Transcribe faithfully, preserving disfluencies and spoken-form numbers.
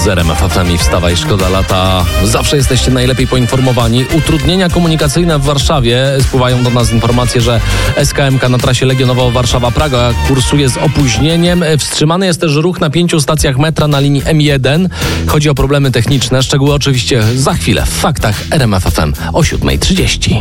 z R M F F M i Wstawaj, szkoda lata. Zawsze jesteście najlepiej poinformowani. Utrudnienia komunikacyjne w Warszawie. Spływają do nas informacje, że S K M K na trasie Legionowo Warszawa-Praga kursuje z opóźnieniem. Wstrzymany jest też ruch na pięciu stacjach metra na linii M jeden. Chodzi o problemy techniczne. Szczegóły oczywiście za chwilę w faktach R M F F M o siódma trzydzieści.